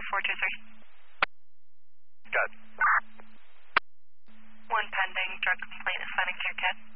423. Got it. One pending drug complaint assigned to your kid.